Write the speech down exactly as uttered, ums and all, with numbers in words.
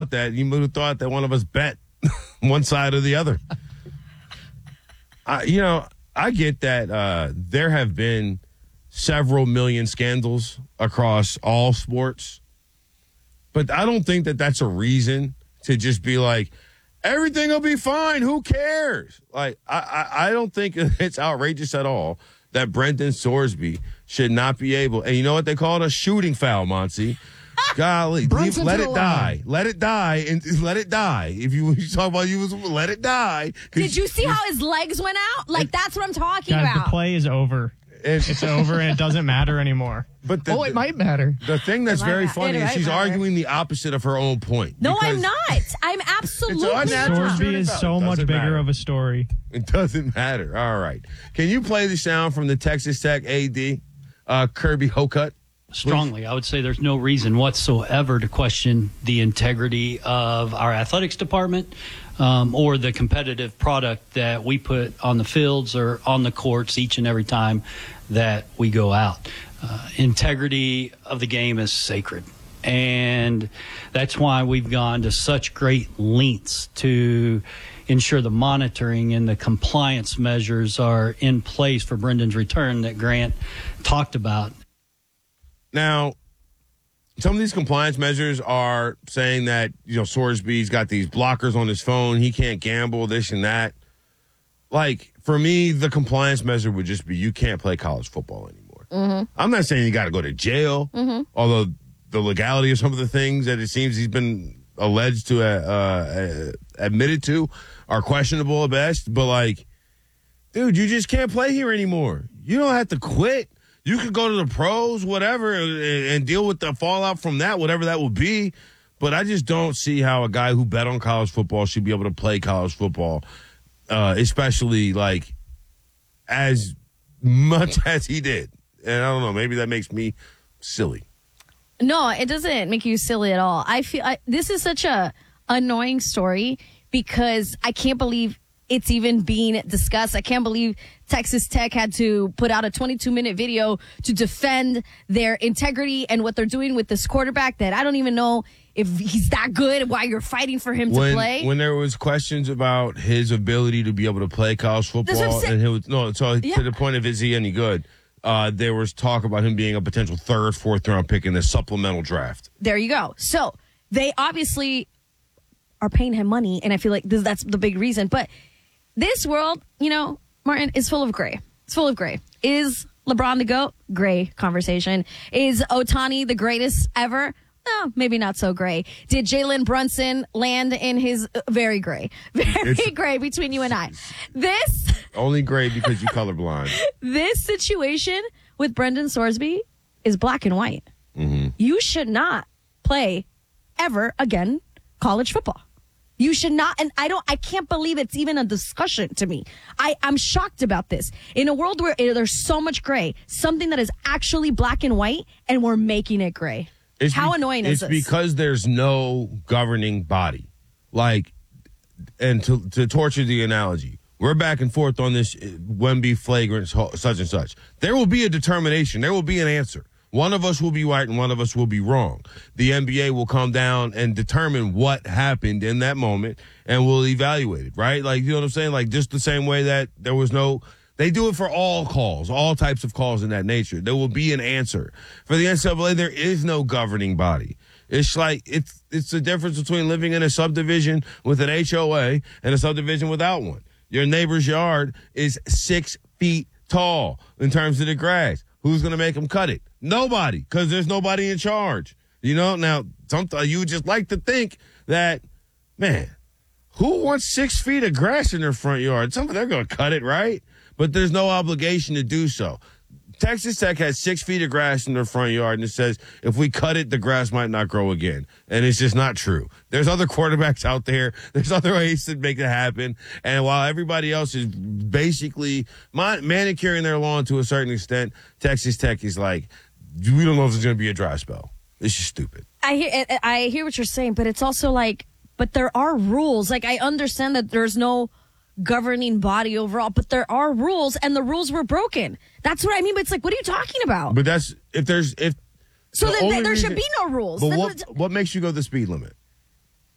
thought that. You would have thought that one of us bet one side or the other. I, you know, I get that uh, there have been several million scandals across all sports, but I don't think that that's a reason to just be like, everything will be fine. Who cares? Like, I, I, I don't think it's outrageous at all that Brendan Sorsby should not be able. And you know what they call it? A shooting foul, Monty. Golly, leave, let it die. Let it die and let it die. If you, you talk about you, let it die. Did you see how his legs went out? Like, that's what I'm talking Guys, about. the play is over. It's, it's over and it doesn't matter anymore. But the, oh, it might matter. The thing that's very ma- funny is she's matter. arguing the opposite of her own point. No, I'm not. I'm absolutely not. Sorsby is so much bigger matter. of a story. It doesn't matter. All right. Can you play the sound from the Texas Tech A D, uh, Kirby Hocutt? Strongly, I would say there's no reason whatsoever to question the integrity of our athletics department um, or the competitive product that we put on the fields or on the courts each and every time that we go out. Uh, integrity of the game is sacred. And that's why we've gone to such great lengths to ensure the monitoring and the compliance measures are in place for Brendan's return that Grant talked about. Now, some of these compliance measures are saying that, you know, Sorsby's got these blockers on his phone. He can't gamble, this and that. Like, for me, the compliance measure would just be you can't play college football anymore. Mm-hmm. I'm not saying you got to go to jail, mm-hmm. although the legality of some of the things that it seems he's been alleged to, uh, uh, admitted to are questionable at best. But, like, dude, you just can't play here anymore. You don't have to quit. You could go to the pros, whatever, and, and deal with the fallout from that, whatever that will be. But I just don't see how a guy who bet on college football should be able to play college football, uh, especially, like, as much as he did. And I don't know, maybe that makes me silly. No, it doesn't make you silly at all. I feel I, this is such a annoying story because I can't believe it's even being discussed. I can't believe Texas Tech had to put out a twenty-two minute video to defend their integrity and what they're doing with this quarterback that I don't even know if he's that good, why you're fighting for him when, to play. When there was questions about his ability to be able to play college football, and he was, no, so yeah. to the point of is he any good, uh, there was talk about him being a potential third, fourth round pick in the supplemental draft. There you go. So they obviously are paying him money, and I feel like this, that's the big reason. But this world, you know, Martin, is full of gray. It's full of gray. Is LeBron the GOAT? Gray conversation. Is Ohtani the greatest ever? No, maybe not so gray. Did Jalen Brunson land in his uh, very gray? Very it's, gray between you and I. This only gray because you colorblind. This situation with Brendan Sorsby is black and white. Mm-hmm. You should not play ever again college football. You should not, and I don't, I can't believe it's even a discussion to me. I, I'm shocked about this. In a world where it, there's so much gray, something that is actually black and white, and we're making it gray. It's How be, annoying is it's this? It's because there's no governing body. Like, and to, to torture the analogy, we're back and forth on this Wemby flagrant such and such. There will be a determination. There will be an answer. One of us will be right and one of us will be wrong. The N B A will come down and determine what happened in that moment and we'll evaluate it, right? Like, you know what I'm saying? Like, just the same way that there was no, they do it for all calls, all types of calls in that nature. There will be an answer. For the N C double A, there is no governing body. It's like, it's, it's the difference between living in a subdivision with an H O A and a subdivision without one. Your neighbor's yard is six feet tall in terms of the grass. Who's going to make them cut it? Nobody, because there's nobody in charge. You know, now, sometimes you would just like to think that, man, who wants six feet of grass in their front yard? Somebody, they're going to cut it, right? But there's no obligation to do so. Texas Tech has six feet of grass in their front yard, and it says if we cut it, the grass might not grow again. And it's just not true. There's other quarterbacks out there. There's other ways to make it happen. And while everybody else is basically manicuring their lawn to a certain extent, Texas Tech is like, we don't know if there's going to be a dry spell. It's just stupid. I hear, I hear what you're saying, but it's also like, but there are rules. Like, I understand that there's no governing body overall, but there are rules, and the rules were broken. That's what I mean. But it's like, what are you talking about? But that's if there's if so the then there reason, should be no rules. But then what what makes you go the speed limit?